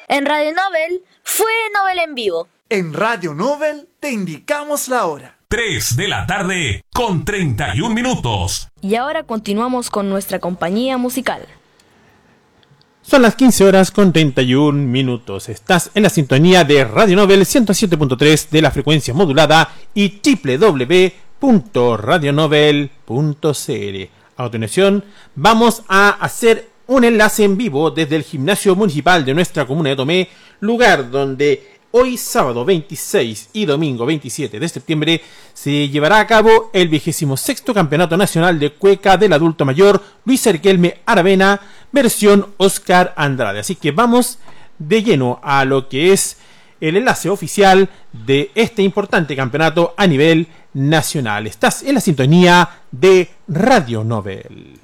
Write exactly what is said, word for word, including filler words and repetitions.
En Radio Nobel fue Nobel en vivo. En Radio Nobel te indicamos la hora. tres de la tarde con treinta y un minutos. Y ahora continuamos con nuestra compañía musical. Son las quince horas con treinta y un minutos. Estás en la sintonía de Radio Nobel ciento siete punto tres de la frecuencia modulada y doble u doble u doble u punto radio nobel punto c l. A continuación, vamos a hacer un enlace en vivo desde el gimnasio municipal de nuestra comuna de Tomé, lugar donde hoy sábado veintiséis y domingo veintisiete de septiembre se llevará a cabo el vigésimo sexto Campeonato Nacional de Cueca del Adulto Mayor Luis Riquelme Aravena, versión Oscar Andrade. Así que vamos de lleno a lo que es el enlace oficial de este importante campeonato a nivel nacional. Estás en la sintonía de Radio Nobel.